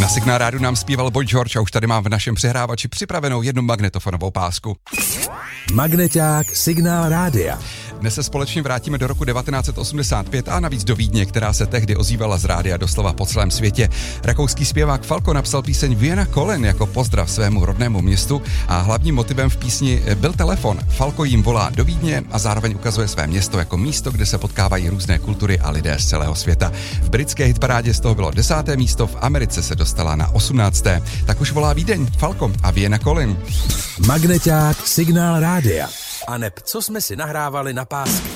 Na Signál rádiu nám zpíval Boy George a už tady mám v našem přehrávači připravenou jednu magnetofonovou pásku. Magneťák Signál rádia. Dnes se společně vrátíme do roku 1985 a navíc do Vídně, která se tehdy ozývala z rádia doslova po celém světě. Rakouský zpěvák Falco napsal píseň Vienna Calling jako pozdrav svému rodnému městu a hlavním motivem v písni byl telefon. Falco jim volá do Vídně a zároveň ukazuje své město jako místo, kde se potkávají různé kultury a lidé z celého světa. V britské hitparádě z toho bylo 10. místo, v Americe se dostala na 18. Tak už volá Vídeň, Falco a Vienna Calling. Magneťák Signál rádia. A neb, co jsme si nahrávali na pásky.